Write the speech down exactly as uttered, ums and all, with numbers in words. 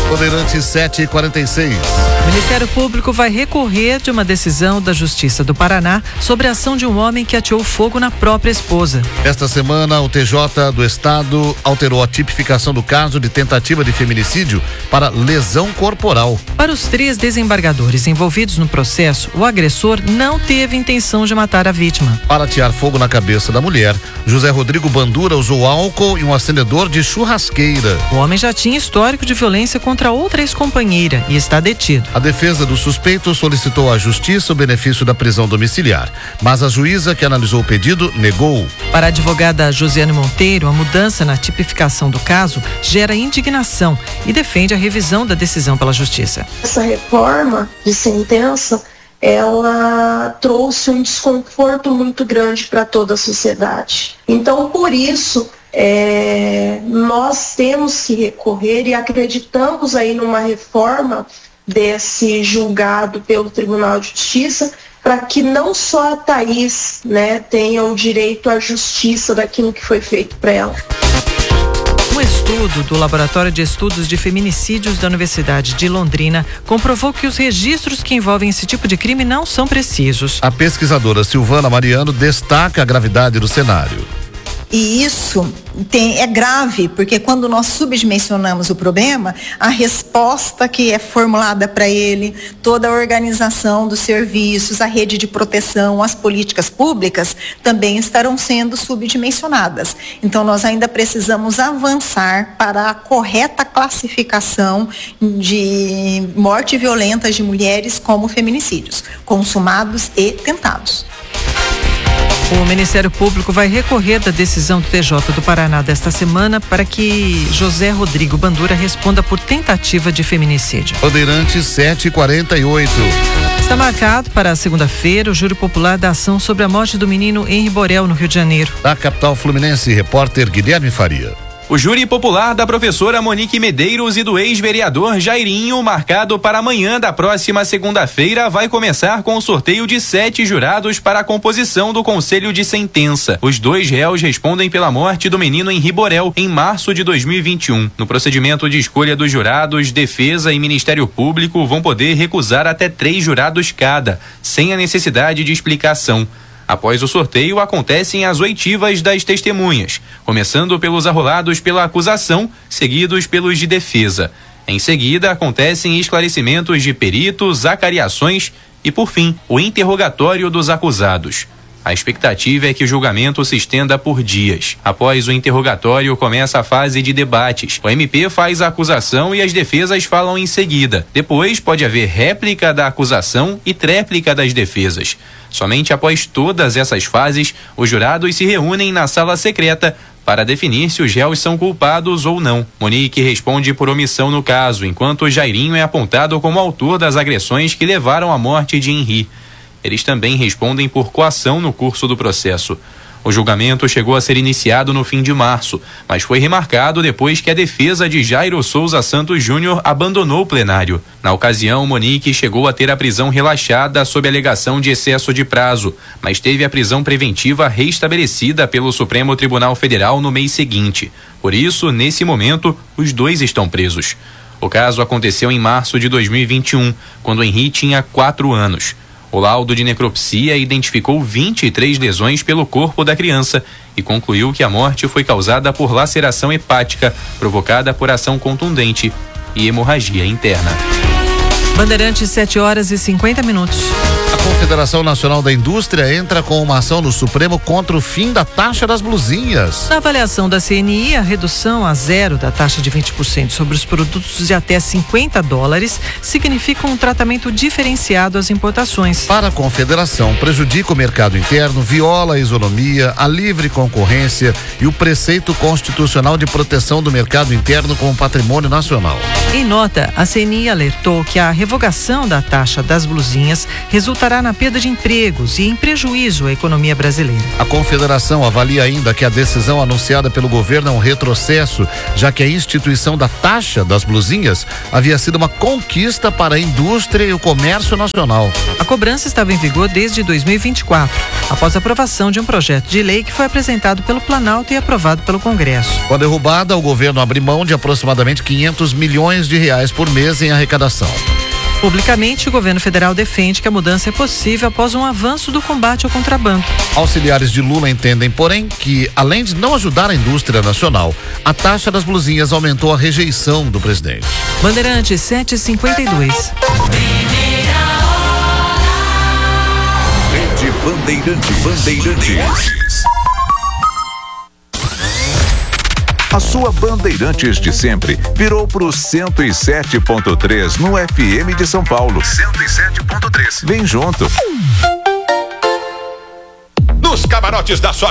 Bandeirantes sete e quarenta e seis. O Ministério Público vai recorrer de uma decisão da Justiça do Paraná sobre a ação de um homem que ateou fogo na própria esposa. Esta semana, o T J do Estado alterou a tipificação do caso de tentativa de feminicídio para lesão corporal. Para os três desembargadores envolvidos no processo, o agressor não teve intenção de matar a vítima. Para atear fogo na cabeça da mulher, José Rodrigo Bandura usou álcool e um acendedor de churrasqueira. O homem já tinha histórico de violência contra outra ex-companheira e está detido. A defesa do suspeito solicitou à Justiça o benefício da prisão domiciliar, mas a juíza que analisou o pedido negou. Para a advogada Josiane Monteiro, a mudança na tipificação do caso gera indignação e defende a revisão da decisão pela Justiça. Essa reforma de sentença, ela trouxe um desconforto muito grande para toda a sociedade. Então, por isso, é, nós temos que recorrer e acreditamos aí numa reforma desse julgado pelo Tribunal de Justiça, para que não só a Thaís, né, tenha o direito à justiça daquilo que foi feito para ela. Um estudo do Laboratório de Estudos de Feminicídios da Universidade de Londrina comprovou que os registros que envolvem esse tipo de crime não são precisos. A pesquisadora Silvana Mariano destaca a gravidade do cenário. E isso tem, é grave, porque quando nós subdimensionamos o problema, a resposta que é formulada para ele, toda a organização dos serviços, a rede de proteção, as políticas públicas, também estarão sendo subdimensionadas. Então, nós ainda precisamos avançar para a correta classificação de morte violenta de mulheres como feminicídios, consumados e tentados. O Ministério Público vai recorrer da decisão do T J do Paraná desta semana para que José Rodrigo Bandura responda por tentativa de feminicídio. Bandeirantes sete e quarenta e oito. Está marcado para segunda-feira o júri popular da ação sobre a morte do menino Henri Borel, no Rio de Janeiro. Da capital fluminense, repórter Guilherme Faria. O júri popular da professora Monique Medeiros e do ex-vereador Jairinho, marcado para amanhã da próxima segunda-feira, vai começar com o sorteio de sete jurados para a composição do Conselho de Sentença. Os dois réus respondem pela morte do menino Henri Borel em março de dois mil e vinte e um. No procedimento de escolha dos jurados, Defesa e Ministério Público vão poder recusar até três jurados cada, sem a necessidade de explicação. Após o sorteio, acontecem as oitivas das testemunhas, começando pelos arrolados pela acusação, seguidos pelos de defesa. Em seguida, acontecem esclarecimentos de peritos, acariações e, por fim, o interrogatório dos acusados. A expectativa é que o julgamento se estenda por dias. Após o interrogatório, começa a fase de debates. O M P faz a acusação e as defesas falam em seguida. Depois, pode haver réplica da acusação e tréplica das defesas. Somente após todas essas fases, os jurados se reúnem na sala secreta para definir se os réus são culpados ou não. Monique responde por omissão no caso, enquanto Jairinho é apontado como autor das agressões que levaram à morte de Henri. Eles também respondem por coação no curso do processo. O julgamento chegou a ser iniciado no fim de março, mas foi remarcado depois que a defesa de Jairo Souza Santos Júnior abandonou o plenário. Na ocasião, Monique chegou a ter a prisão relaxada sob alegação de excesso de prazo, mas teve a prisão preventiva restabelecida pelo Supremo Tribunal Federal no mês seguinte. Por isso, nesse momento, os dois estão presos. O caso aconteceu em março de dois mil e vinte e um, quando Henri tinha quatro anos. O laudo de necropsia identificou vinte e três lesões pelo corpo da criança e concluiu que a morte foi causada por laceração hepática provocada por ação contundente e hemorragia interna. Bandeirantes, sete horas e cinquenta minutos. A Confederação Nacional da Indústria entra com uma ação no Supremo contra o fim da taxa das blusinhas. Na avaliação da C N I, a redução a zero da taxa de vinte por cento sobre os produtos de até cinquenta dólares significa um tratamento diferenciado às importações. Para a Confederação, prejudica o mercado interno, viola a isonomia, a livre concorrência e o preceito constitucional de proteção do mercado interno como patrimônio nacional. Em nota, a C N I alertou que a revogação da taxa das blusinhas resultará resultará na perda de empregos e em prejuízo à economia brasileira. A Confederação avalia ainda que a decisão anunciada pelo governo é um retrocesso, já que a instituição da taxa das blusinhas havia sido uma conquista para a indústria e o comércio nacional. A cobrança estava em vigor desde dois mil e vinte e quatro, após a aprovação de um projeto de lei que foi apresentado pelo Planalto e aprovado pelo Congresso. Com a derrubada, o governo abre mão de aproximadamente quinhentos milhões de reais por mês em arrecadação. Publicamente, o governo federal defende que a mudança é possível após um avanço do combate ao contrabando. Auxiliares de Lula entendem, porém, que, além de não ajudar a indústria nacional, a taxa das blusinhas aumentou a rejeição do presidente. Bandeirantes sete e cinquenta e dois. Rede Bandeirantes. Bandeirantes. A sua Bandeirantes de sempre virou pro cento e sete ponto três no F M de São Paulo. cento e sete ponto três. Vem junto. Nos camarotes da sua